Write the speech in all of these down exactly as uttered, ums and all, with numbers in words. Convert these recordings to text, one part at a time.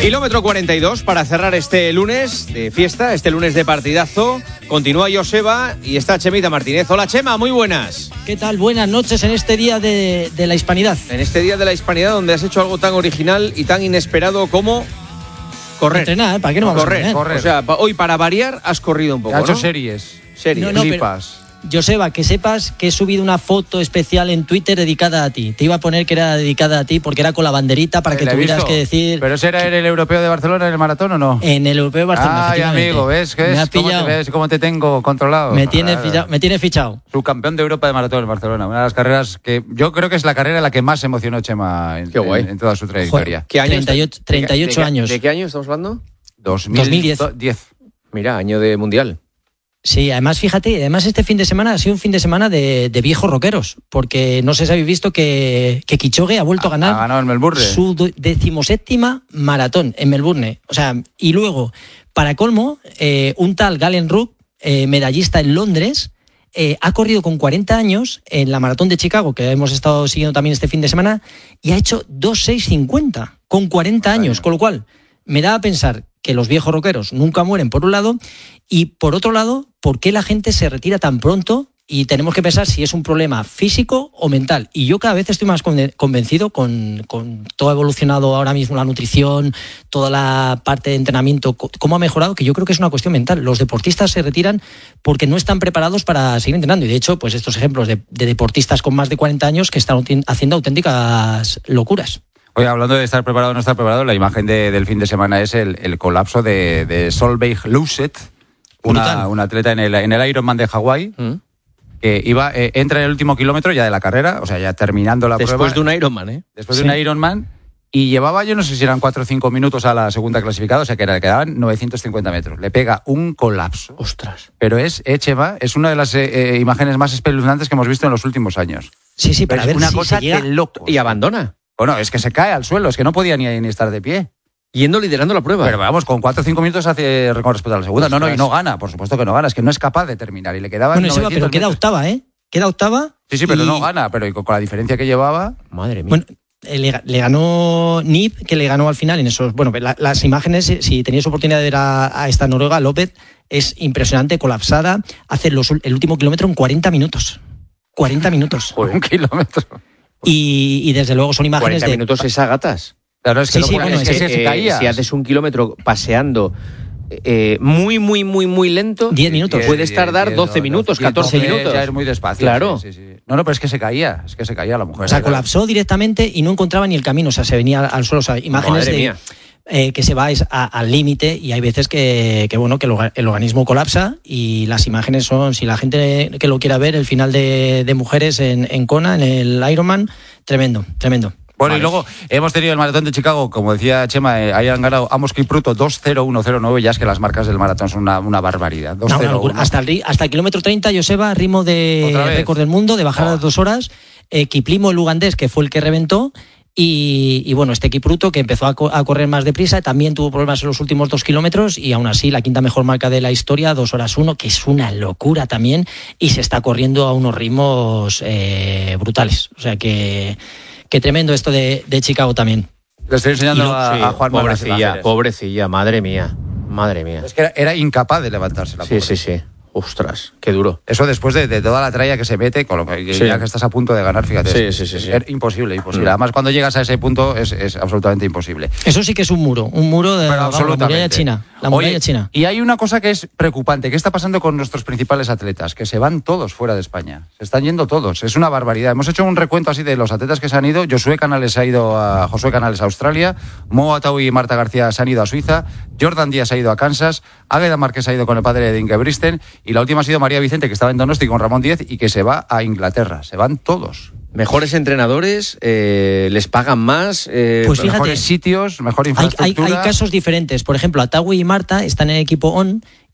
Kilómetro cuarenta y dos para cerrar este lunes de fiesta, este lunes de partidazo. Continúa Joseba y está Chemita Martínez. Hola Chema, muy buenas. ¿Qué tal? Buenas noches en este día de, de la Hispanidad. En este día de la Hispanidad donde has hecho algo tan original y tan inesperado como correr. Entrenar, ¿eh? ¿Para qué no vamos correr, a correr? correr. O sea, hoy para variar has corrido un poco, Ha hecho ¿no? series. Series. No, no, Flipas. Joseba, que sepas que he subido una foto especial en Twitter dedicada a ti. Te iba a poner que era dedicada a ti porque era con la banderita para Eh, que la he tuvieras visto. que decir... ¿Pero ese era el europeo de Barcelona en el maratón o no? En el Europeo de Barcelona, Ay, efectivamente. amigo, ¿ves? ¿Ves? Me has ¿Cómo te pillado. ves? ¿Cómo te tengo controlado? Me tiene, Claro. fichado, me tiene fichado. Subcampeón de Europa de maratón en Barcelona. Una de las carreras que yo creo que es la carrera en la que más emocionó Chema en, Qué guay. en, en toda su trayectoria. ¿Qué año treinta y ocho, está- treinta y ocho de qué- años. ¿De qué año estamos hablando? dos dos mil diez. diez. Mira, año de mundial. Sí, además, fíjate, además este fin de semana ha sido un fin de semana de, de viejos rockeros, porque no sé si habéis visto que, que Kipchoge ha vuelto a ganar Ha ganado en Melbourne. su do- decimoséptima maratón en Melbourne. O sea, y luego, para colmo, eh, un tal Galen Rupp, eh, medallista en Londres, eh, ha corrido con cuarenta años en la maratón de Chicago, que hemos estado siguiendo también este fin de semana, y ha hecho dos seis cincuenta con cuarenta años, con lo cual me da a pensar que los viejos rockeros nunca mueren, por un lado, y por otro lado, ¿por qué la gente se retira tan pronto? Y tenemos que pensar si es un problema físico o mental. Y yo cada vez estoy más conven- convencido con, con todo ha evolucionado ahora mismo, la nutrición, toda la parte de entrenamiento, co- cómo ha mejorado, que yo creo que es una cuestión mental. Los deportistas se retiran porque no están preparados para seguir entrenando. Y de hecho, pues estos ejemplos de, de deportistas con más de cuarenta años que están uti- haciendo auténticas locuras. Oye, hablando de estar preparado o no estar preparado, la imagen de- del fin de semana es el, el colapso de, de Solveig Louset, una, Brutal. una atleta en el, en el Ironman de Hawái, ¿Mm? que iba eh, entra en el último kilómetro ya de la carrera, o sea, ya terminando la Después prueba. de un Ironman, ¿eh? Después Sí. de un Ironman, y llevaba, yo no sé si eran cuatro o cinco minutos a la segunda clasificada, o sea, que era, le quedaban novecientos cincuenta metros. Le pega un colapso. Ostras. Pero es, eh, Chema, es una de las eh, eh, imágenes más espeluznantes que hemos visto en los últimos años. Sí, sí, para es ver una si cosa se llega... de loco. Y abandona. Bueno, es que se cae al suelo, es que no podía ni, ni estar de pie. Yendo liderando la prueba. Pero vamos, con cuatro o cinco minutos hace con respecto a la segunda. No, no, y no gana, por supuesto que no gana, es que no es capaz de terminar. Y le quedaban Bueno, Seba, pero novecientos queda metros. octava, ¿eh? Queda octava. Sí, sí, pero y- no gana, pero y con, con la diferencia que llevaba. Madre mía. Bueno, eh, le, le ganó Nip, que le ganó al final en esos... Bueno, la- las imágenes, eh, si teníais oportunidad de ver a, a esta noruega, López, es impresionante, colapsada, hace los, ul- el último kilómetro en cuarenta minutos. cuarenta minutos. Un kilómetro. Y, y desde luego son imágenes cuarenta de... minutos es a gatas. Claro, es que, Sí, no sí, puede- bueno, es que es se, Eh, se caía. Si haces un kilómetro paseando eh, muy, muy, muy, muy lento, diez minutos. Diez, puedes diez, tardar diez, doce no, minutos, diez, catorce doce, minutos. Ya es muy despacio. Claro. Sí, sí, sí. No, no, pero es que se caía, es que se caía la mujer. O sea, Era- colapsó directamente y no encontraba ni el camino. O sea, se venía al suelo. O sea, imágenes Madre de... mía. eh, que se va es a- al límite y hay veces que, que, bueno, que el, orga- el organismo colapsa y las imágenes son, si la gente que lo quiera ver, el final de, de mujeres en, en Kona, en el Ironman, tremendo, tremendo. Bueno, Vale. y luego hemos tenido el maratón de Chicago, como decía Chema, eh, ahí han ganado Amos Kipruto dos cero uno cero nueve, ya es que las marcas del maratón son una, una barbaridad. dos No, una cero locura. uno. Hasta el, ri- hasta el kilómetro treinta, Joseba, ritmo de ¿Otra vez? récord del mundo, de bajar a Oh. las dos horas. Eh, Kiplimo, el ugandés, que fue el que reventó. Y, y bueno, este Kipruto, que empezó a, co- a correr más deprisa, también tuvo problemas en los últimos dos kilómetros y aún así la quinta mejor marca de la historia, dos horas uno, que es una locura también, y se está corriendo a unos ritmos eh, brutales. O sea que, que tremendo esto de, de Chicago también. Le estoy enseñando Y lo- a, Sí, a Juan pobrecilla, pobrecilla, madre mía. Madre mía. Es que era, era incapaz de levantarse la Sí, pobre. sí, sí. Ostras, qué duro. Eso después de, de toda la tralla que se mete, con lo que Sí. ya que estás a punto de ganar, fíjate. Sí, es, sí, sí, es- sí. es imposible, imposible. Mm. Además, cuando llegas a ese punto es, es absolutamente imposible. Eso sí que es un muro, un muro de Pero vamos, la absolutamente. muralla china. La muralla Oye, china. Y hay una cosa que es preocupante. ¿Qué está pasando con nuestros principales atletas? Que se van todos fuera de España. Se están yendo todos. Es una barbaridad. Hemos hecho un recuento así de los atletas que se han ido. Josué Canales ha ido a Josué Canales a Australia. Mo Atau y Marta García se han ido a Suiza. Jordan Díaz ha ido a Kansas. Águeda Márquez ha ido con el padre de Ingebrigtsen. Y la última ha sido María Vicente, que estaba en Donosti con Ramón Díez y que se va a Inglaterra. Se van todos. Mejores entrenadores, eh, les pagan más. eh, Pues fíjate, Mejores sitios, mejor Hay, hay, infraestructura. hay casos diferentes. Por ejemplo, Atawi y Marta están en el equipo O N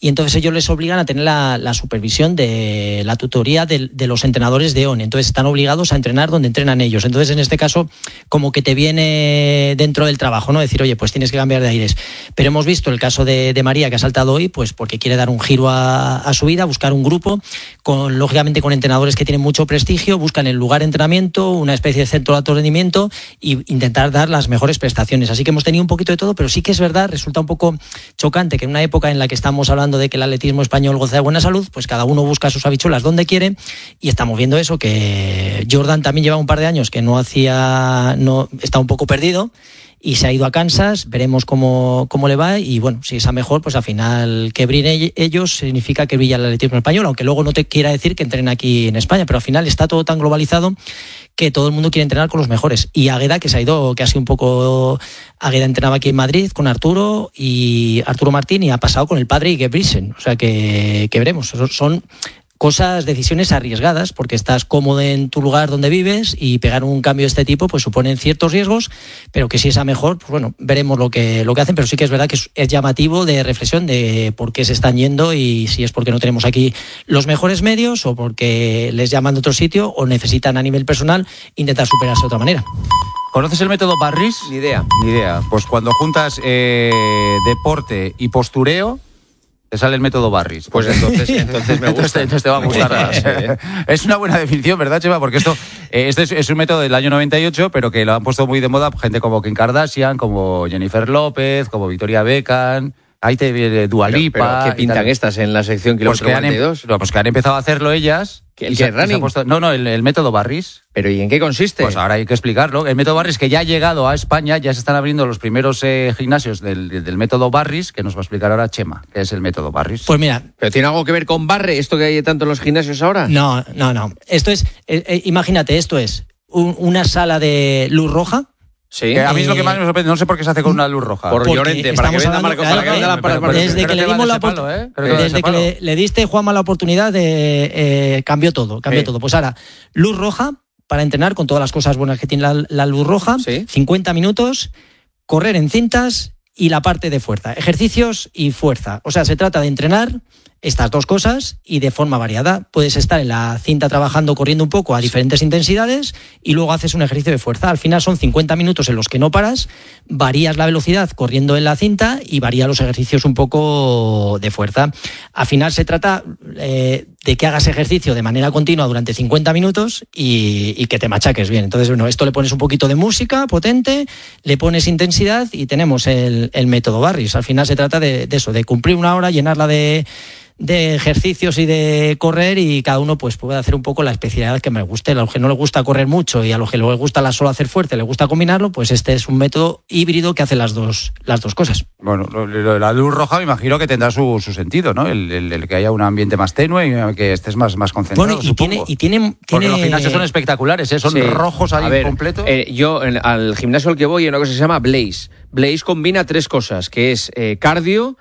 y entonces ellos les obligan a tener la, la supervisión de la tutoría de, de los entrenadores de O N E. Entonces están obligados a entrenar donde entrenan ellos. Entonces en este caso como que te viene dentro del trabajo, ¿no? Decir, oye, pues tienes que cambiar de aires. Pero hemos visto el caso de, de María, que ha saltado hoy, pues porque quiere dar un giro a, a su vida, buscar un grupo, con lógicamente con entrenadores que tienen mucho prestigio, buscan el lugar de entrenamiento, una especie de centro de alto rendimiento y intentar dar las mejores prestaciones. Así que hemos tenido un poquito de todo, pero sí que es verdad, resulta un poco chocante que en una época en la que estamos hablando de que el atletismo español goza de buena salud, pues cada uno busca sus habichuelas donde quiere, y estamos viendo eso, que Jordan también lleva un par de años que no hacía, no está un poco perdido, y se ha ido a Kansas, veremos cómo, cómo le va, y bueno, si es a mejor, pues al final que brillen ellos significa que brilla el atletismo español, aunque luego no te quiera decir que entrenen aquí en España, pero al final está todo tan globalizado que todo el mundo quiere entrenar con los mejores. Y Águeda, que se ha ido, que ha sido un poco... Águeda entrenaba aquí en Madrid con Arturo y Arturo Martín, y ha pasado con el padre Ige Brisen, o sea que, que veremos, son... cosas, decisiones arriesgadas, porque estás cómodo en tu lugar donde vives y pegar un cambio de este tipo pues suponen ciertos riesgos, pero que si es a mejor, pues bueno, veremos lo que, lo que hacen, pero sí que es verdad que es, es llamativo de reflexión de por qué se están yendo y si es porque no tenemos aquí los mejores medios o porque les llaman de otro sitio o necesitan a nivel personal intentar superarse de otra manera. ¿Conoces el método Barris? Ni idea. Ni idea. Pues cuando juntas eh, deporte y postureo, te sale el método Barris. Pues entonces, entonces me gusta. Entonces te va a gustar. Sí, ¿eh? Es una buena definición, ¿verdad, Chema? Porque esto eh, este es, es un método del año noventa y ocho, pero que lo han puesto muy de moda gente como Kim Kardashian, como Jennifer López, como Victoria Beckham. Ahí te viene Dua Lipa. Pero, pero ¿qué pintan estas en la sección kilómetro pues cuarenta y dos? Han, no, pues que han empezado a hacerlo ellas. ¿El que running? Puesto, no, no, el, el método Barris. ¿Pero y en qué consiste? Pues ahora hay que explicarlo. El método Barris, que ya ha llegado a España, ya se están abriendo los primeros eh, gimnasios del, del método Barris, que nos va a explicar ahora Chema, que es el método Barris. Pues mira... ¿Pero tiene algo que ver con barre, esto que hay tanto en los gimnasios ahora? No, no, no. Esto es, eh, eh, imagínate, esto es un, una sala de luz roja. Sí. Que a mí es lo que más me sorprende, no sé por qué se hace con una luz roja. Por Llorente, para que venda Marco, para que venda la para, para, Desde que le dimos la oportunidad, ¿eh? desde que le, le diste, Juanma, la oportunidad, de, eh, cambió todo, cambió sí. todo. Pues ahora, luz roja para entrenar con todas las cosas buenas que tiene la, la luz roja, ¿sí? cincuenta minutos, correr en cintas y la parte de fuerza, ejercicios y fuerza. O sea, se trata de entrenar estas dos cosas y de forma variada. Puedes estar en la cinta trabajando, corriendo un poco a diferentes intensidades y luego haces un ejercicio de fuerza. Al final son cincuenta minutos en los que no paras, varías la velocidad corriendo en la cinta y varías los ejercicios un poco de fuerza. Al final se trata eh, de que hagas ejercicio de manera continua durante cincuenta minutos y, y que te machaques bien. Entonces, bueno, esto le pones un poquito de música potente, le pones intensidad y tenemos el, el método Barris. Al final se trata de, de eso, de cumplir una hora, llenarla de... de ejercicios y de correr, y cada uno pues puede hacer un poco la especialidad que me guste. A los que no les gusta correr mucho y a los que les gusta la solo hacer fuerte, les gusta combinarlo, pues este es un método híbrido que hace las dos las dos cosas. Bueno, lo, lo, la luz roja me imagino que tendrá su, su sentido, ¿no? El, el, el que haya un ambiente más tenue y que estés más, más concentrado, bueno, y supongo. Tiene, y tiene, Porque tiene... los gimnasios son espectaculares, ¿eh? Son sí. rojos ahí ver, completos. Eh, yo en, al gimnasio al que voy hay una cosa que se llama Blaze. Blaze combina tres cosas, que es eh, cardio,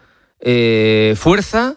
eh, fuerza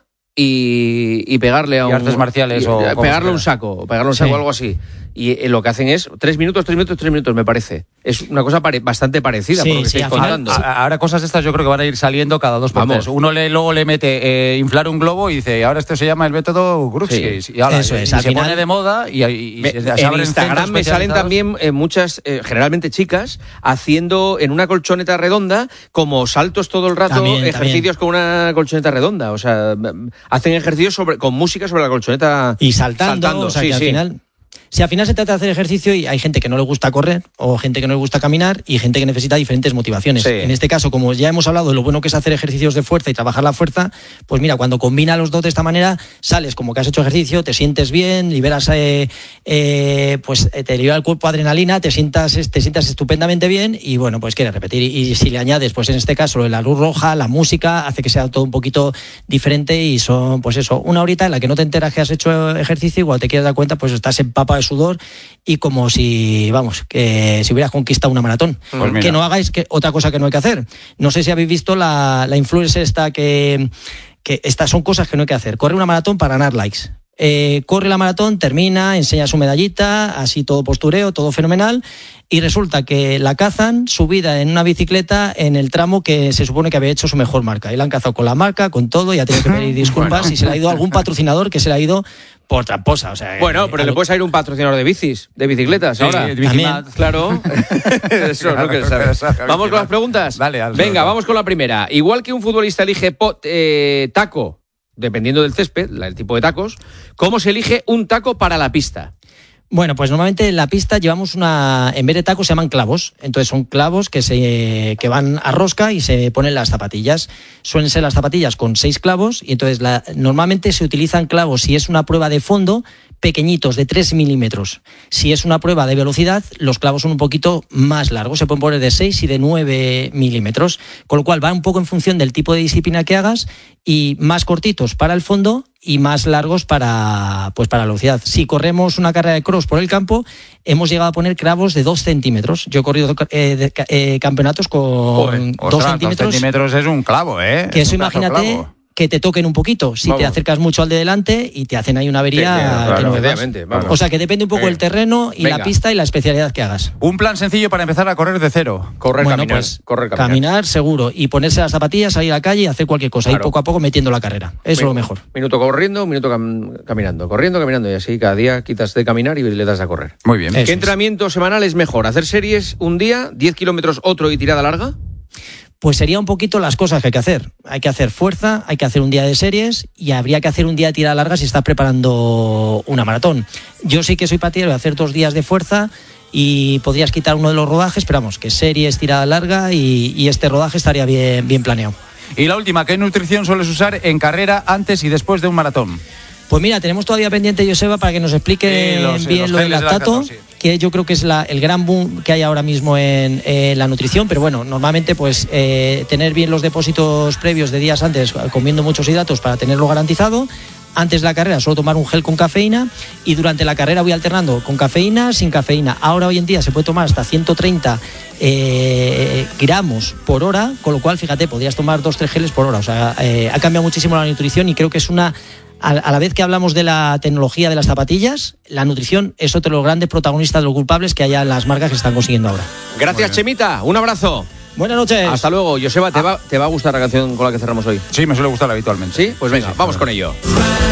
y, y pegarle a y un... artes marciales y, o... Pegarle a un saco, pegarle a un saco o sí. algo así. Y eh, lo que hacen es tres minutos, tres minutos, tres minutos, me parece. Es una cosa pare- bastante parecida sí, por lo que sí, estáis contando. Final, sí. Ahora cosas de estas yo creo que van a ir saliendo cada dos por tres. Uno le, luego le mete eh, inflar un globo y dice, ahora esto se llama el método Gruxi. Sí. Y ahora, eso es. Y al se final, pone de moda y, y, y me, se, se en Instagram me salen también eh, muchas, eh, generalmente chicas, haciendo en una colchoneta redonda como saltos todo el rato, también, ejercicios también. Con una colchoneta redonda. O sea, hacen ejercicios sobre, con música sobre la colchoneta. Y saltando, saltando. O sea, sí, que al sí. final... Si al final se trata de hacer ejercicio y hay gente que no le gusta correr o gente que no le gusta caminar y gente que necesita diferentes motivaciones. Sí. En este caso, como ya hemos hablado de lo bueno que es hacer ejercicios de fuerza y trabajar la fuerza, pues mira, cuando combina los dos de esta manera, sales como que has hecho ejercicio, te sientes bien, liberas, eh, eh, pues te libera el cuerpo adrenalina, te sientas, te sientas estupendamente bien y bueno, pues quieres repetir. Y, y si le añades, pues en este caso, la luz roja, la música, hace que sea todo un poquito diferente y son, pues eso, una horita en la que no te enteras que has hecho ejercicio, igual te quieres dar cuenta, pues estás en papa de sudor y como si, vamos, que si hubieras conquistado una maratón. Pues que no hagáis que, otra cosa que no hay que hacer. No sé si habéis visto la, la influencer esta que, que estas son cosas que no hay que hacer. Corre una maratón para ganar likes. Eh, corre la maratón, termina, enseña su medallita, así todo postureo, todo fenomenal, y resulta que la cazan subida en una bicicleta en el tramo que se supone que había hecho su mejor marca, y la han cazado con la marca, con todo, y ha tenido que pedir disculpas, bueno. Y se le ha ido algún patrocinador que se le ha ido por tramposa. O sea, bueno, pero eh, le puedes ir un patrocinador de bicis, de bicicletas sí, ahora. También. Claro. Eso claro, no que sabes. Vamos con las preguntas. Dale, Venga, vamos con la primera. Igual que un futbolista elige pot, eh, taco, dependiendo del césped, el tipo de tacos, ¿cómo se elige un taco para la pista? Bueno, pues normalmente en la pista llevamos una, en vez de tacos se llaman clavos, entonces son clavos que se que van a rosca y se ponen las zapatillas. Suelen ser las zapatillas con seis clavos y entonces la, normalmente se utilizan clavos si es una prueba de fondo pequeñitos de tres milímetros. Si es una prueba de velocidad, los clavos son un poquito más largos, se pueden poner de seis y de nueve milímetros, con lo cual va un poco en función del tipo de disciplina que hagas y más cortitos para el fondo y más largos para, pues para la velocidad. Si corremos una carrera de cross por el campo, hemos llegado a poner clavos de dos centímetros. Yo he corrido eh, de, eh, campeonatos con Joder, dos ostras, centímetros. Dos centímetros es un clavo, ¿eh? Que es eso un imagínate... clavo. Que te toquen un poquito, si vamos. te acercas mucho al de delante y te hacen ahí una avería. Sí, claro, que no obviamente, vamos. O sea que depende un poco del terreno y Venga. la pista y la especialidad que hagas. Un plan sencillo para empezar a correr de cero. Correr, bueno, caminar, pues, correr, caminar. Caminar seguro y ponerse las zapatillas, salir a la calle y hacer cualquier cosa, Claro. y poco a poco metiendo la carrera. Eso es lo mejor. Minuto corriendo, minuto cam- caminando, corriendo, caminando y así cada día quitas de caminar y le das a correr. Muy bien. Eso ¿Qué es. entrenamiento semanal es mejor? ¿Hacer series un día, diez kilómetros otro y tirada larga? Pues sería un poquito las cosas que hay que hacer. Hay que hacer fuerza, hay que hacer un día de series y habría que hacer un día de tirada larga si estás preparando una maratón. Yo sí que soy partidario de hacer dos días de fuerza y podrías quitar uno de los rodajes, pero vamos, que series, tirada larga y, y este rodaje estaría bien, bien planeado. Y la última, ¿qué nutrición sueles usar en carrera antes y después de un maratón? Pues mira, tenemos todavía pendiente Joseba para que nos explique Sí, los- bien los lo del geles de lactato, lactato, sí. que yo creo que es la, el gran boom que hay ahora mismo en, en la nutrición, pero bueno, normalmente pues eh, tener bien los depósitos previos de días antes, comiendo muchos hidratos para tenerlo garantizado. Antes de la carrera solo tomar un gel con cafeína y durante la carrera voy alternando con cafeína, sin cafeína. Ahora hoy en día se puede tomar hasta ciento treinta eh, gramos por hora, con lo cual fíjate, podrías tomar dos tres geles por hora. O sea, eh, ha cambiado muchísimo la nutrición y creo que es una... A la vez que hablamos de la tecnología de las zapatillas, la nutrición es otro de los grandes protagonistas de los culpables que hay en las marcas que están consiguiendo ahora. Gracias, Chemita. Un abrazo. Buenas noches. Hasta luego. Joseba, ¿te va, te va a gustar la canción con la que cerramos hoy? Sí, me suele gustar habitualmente. ¿Sí? Pues venga, Sí, sí, vamos claro. con ello.